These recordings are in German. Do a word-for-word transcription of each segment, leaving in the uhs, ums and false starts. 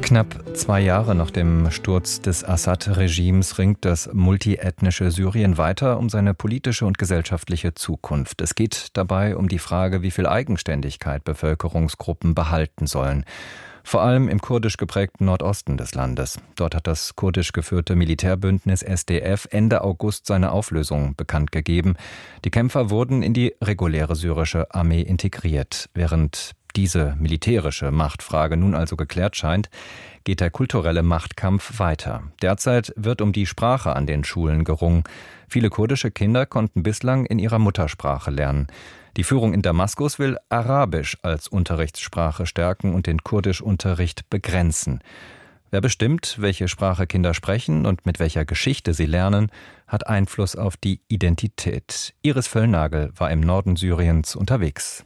Knapp zwei Jahre nach dem Sturz des Assad-Regimes ringt das multiethnische Syrien weiter um seine politische und gesellschaftliche Zukunft. Es geht dabei um die Frage, wie viel Eigenständigkeit Bevölkerungsgruppen behalten sollen. Vor allem im kurdisch geprägten Nordosten des Landes. Dort hat das kurdisch geführte Militärbündnis S D F Ende August seine Auflösung bekannt gegeben. Die Kämpfer wurden in die reguläre syrische Armee integriert. Während diese militärische Machtfrage nun also geklärt scheint, geht der kulturelle Machtkampf weiter. Derzeit wird um die Sprache an den Schulen gerungen. Viele kurdische Kinder konnten bislang in ihrer Muttersprache lernen. Die Führung in Damaskus will Arabisch als Unterrichtssprache stärken und den Kurdischunterricht begrenzen. Wer bestimmt, welche Sprache Kinder sprechen und mit welcher Geschichte sie lernen, hat Einfluss auf die Identität. Iris Völlnagel war im Norden Syriens unterwegs.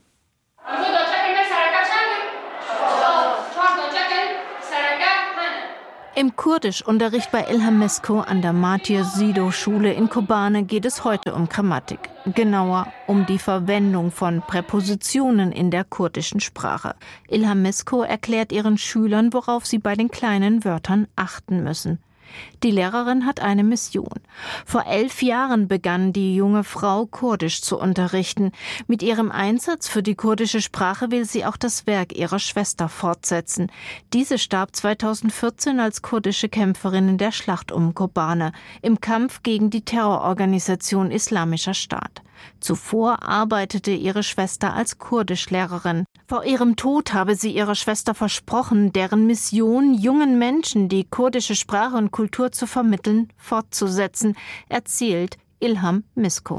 Im Kurdischunterricht bei Ilham Misko an der Matir Sido-Schule in Kobane geht es heute um Grammatik. Genauer um die Verwendung von Präpositionen in der kurdischen Sprache. Ilham Misko erklärt ihren Schülern, worauf sie bei den kleinen Wörtern achten müssen. Die Lehrerin hat eine Mission. Vor elf Jahren begann die junge Frau, Kurdisch zu unterrichten. Mit ihrem Einsatz für die kurdische Sprache will sie auch das Werk ihrer Schwester fortsetzen. Diese starb zweitausendvierzehn als kurdische Kämpferin in der Schlacht um Kobane, im Kampf gegen die Terrororganisation Islamischer Staat. Zuvor arbeitete ihre Schwester als Kurdischlehrerin. Vor ihrem Tod habe sie ihrer Schwester versprochen, deren Mission, jungen Menschen die kurdische Sprache und Kultur zu vermitteln, fortzusetzen, erzählt Ilham Misko.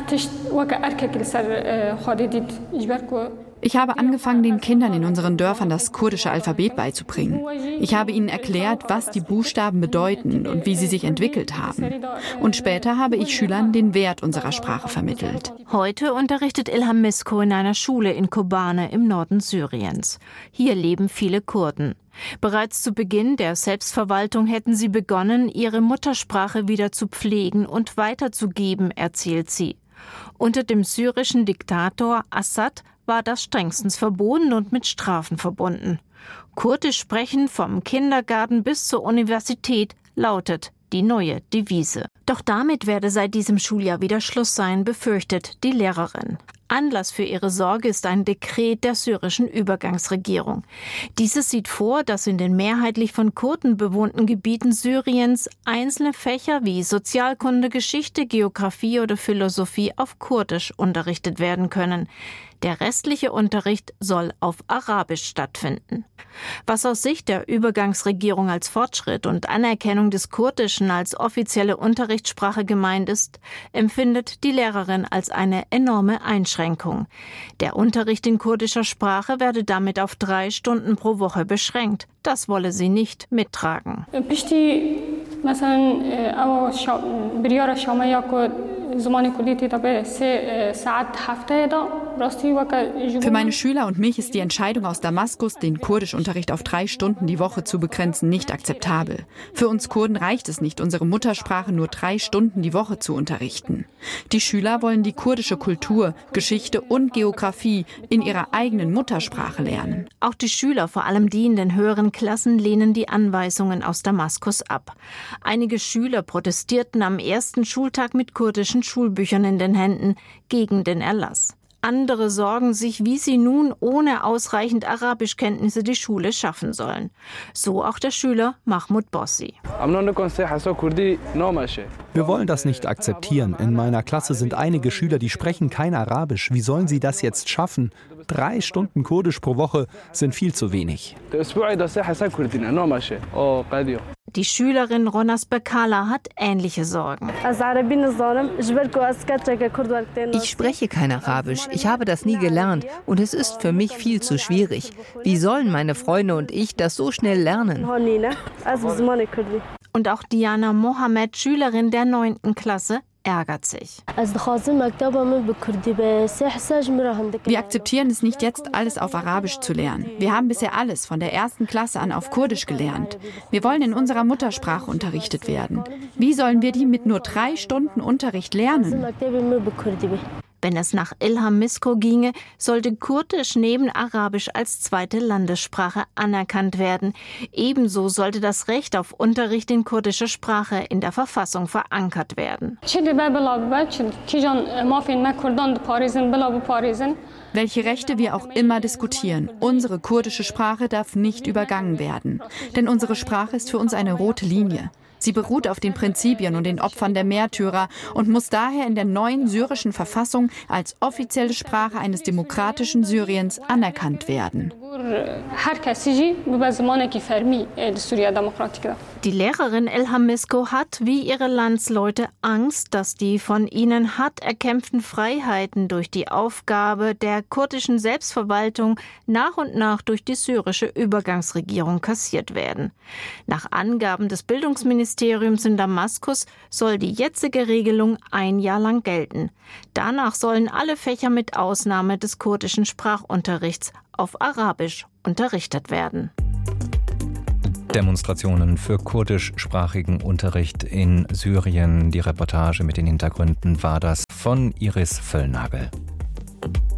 Ich habe angefangen, den Kindern in unseren Dörfern das kurdische Alphabet beizubringen. Ich habe ihnen erklärt, was die Buchstaben bedeuten und wie sie sich entwickelt haben. Und später habe ich Schülern den Wert unserer Sprache vermittelt. Heute unterrichtet Ilham Misko in einer Schule in Kobane im Norden Syriens. Hier leben viele Kurden. Bereits zu Beginn der Selbstverwaltung hätten sie begonnen, ihre Muttersprache wieder zu pflegen und weiterzugeben, erzählt sie. Unter dem syrischen Diktator Assad war das strengstens verboten und mit Strafen verbunden. Kurdisch sprechen vom Kindergarten bis zur Universität lautet die neue Devise. Doch damit werde seit diesem Schuljahr wieder Schluss sein, befürchtet die Lehrerin. Anlass für ihre Sorge ist ein Dekret der syrischen Übergangsregierung. Dieses sieht vor, dass in den mehrheitlich von Kurden bewohnten Gebieten Syriens einzelne Fächer wie Sozialkunde, Geschichte, Geografie oder Philosophie auf Kurdisch unterrichtet werden können. Der restliche Unterricht soll auf Arabisch stattfinden. Was aus Sicht der Übergangsregierung als Fortschritt und Anerkennung des Kurdischen als offizielle Unterrichtssprache gemeint ist, empfindet die Lehrerin als eine enorme Einschränkung. Der Unterricht in kurdischer Sprache werde damit auf drei Stunden pro Woche beschränkt. Das wolle sie nicht mittragen. Für meine Schüler und mich ist die Entscheidung aus Damaskus, den Kurdischunterricht auf drei Stunden die Woche zu begrenzen, nicht akzeptabel. Für uns Kurden reicht es nicht, unsere Muttersprache nur drei Stunden die Woche zu unterrichten. Die Schüler wollen die kurdische Kultur, Geschichte und Geografie in ihrer eigenen Muttersprache lernen. Auch die Schüler, vor allem die in den höheren Klassen, lehnen die Anweisungen aus Damaskus ab. Einige Schüler protestierten am ersten Schultag mit kurdischen Schulbüchern in den Händen gegen den Erlass. Andere sorgen sich, wie sie nun ohne ausreichend Arabischkenntnisse die Schule schaffen sollen. So auch der Schüler Mahmoud Bossi. Wir wollen das nicht akzeptieren. In meiner Klasse sind einige Schüler, die sprechen kein Arabisch. Wie sollen sie das jetzt schaffen? Drei Stunden Kurdisch pro Woche sind viel zu wenig. Die Schülerin Ronas Bekala hat ähnliche Sorgen. Ich spreche kein Arabisch. Ich habe das nie gelernt und es ist für mich viel zu schwierig. Wie sollen meine Freunde und ich das so schnell lernen? Und auch Diana Mohammed, Schülerin der neunten Klasse, ärgert sich. Wir akzeptieren es nicht, jetzt alles auf Arabisch zu lernen. Wir haben bisher alles von der ersten Klasse an auf Kurdisch gelernt. Wir wollen in unserer Muttersprache unterrichtet werden. Wie sollen wir die mit nur drei Stunden Unterricht lernen? Wenn es nach Ilham Misko ginge, sollte Kurdisch neben Arabisch als zweite Landessprache anerkannt werden. Ebenso sollte das Recht auf Unterricht in kurdischer Sprache in der Verfassung verankert werden. Welche Rechte wir auch immer diskutieren, unsere kurdische Sprache darf nicht übergangen werden. Denn unsere Sprache ist für uns eine rote Linie. Sie beruht auf den Prinzipien und den Opfern der Märtyrer und muss daher in der neuen syrischen Verfassung als offizielle Sprache eines demokratischen Syriens anerkannt werden. Die Lehrerin Ilham Misko hat, wie ihre Landsleute, Angst, dass die von ihnen hart erkämpften Freiheiten durch die Aufgabe der kurdischen Selbstverwaltung nach und nach durch die syrische Übergangsregierung kassiert werden. Nach Angaben des Bildungsministeriums in Damaskus soll die jetzige Regelung ein Jahr lang gelten. Danach sollen alle Fächer mit Ausnahme des kurdischen Sprachunterrichts auf Arabisch unterrichtet werden. Demonstrationen für kurdischsprachigen Unterricht in Syrien. Die Reportage mit den Hintergründen war das von Iris Völlnagel.